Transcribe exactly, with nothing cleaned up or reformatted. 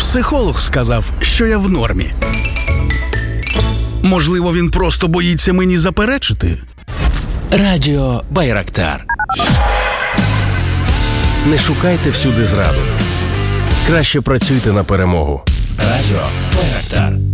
Психолог сказав, що я в нормі. Можливо, він просто боїться мені заперечити? Радіо Байрактар. Не шукайте всюди зраду. Краще працюйте на перемогу. Радіо Байрактар.